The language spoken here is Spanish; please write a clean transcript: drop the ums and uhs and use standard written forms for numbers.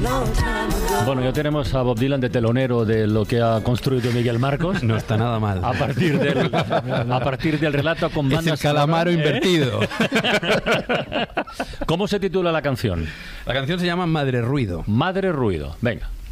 Bueno, ya tenemos a Bob Dylan de telonero de lo que ha construido Miguel Marcos. No está nada mal. A partir del relato con Es bandas el calamaro invertido. ¿Cómo se titula la canción? La canción se llama Madre Ruido. Madre Ruido. Venga.